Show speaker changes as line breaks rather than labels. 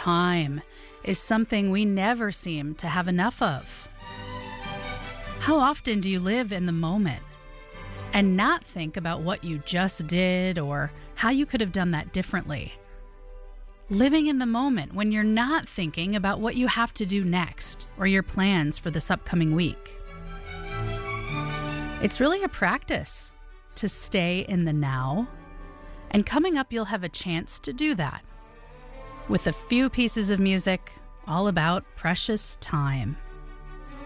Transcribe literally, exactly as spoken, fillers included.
Time is something we never seem to have enough of. How often do you live in the moment and not think about what you just did or how you could have done that differently? Living in the moment when you're not thinking about what you have to do next or your plans for this upcoming week. It's really a practice to stay in the now, and coming up you'll have a chance to do that with a few pieces of music all about precious time.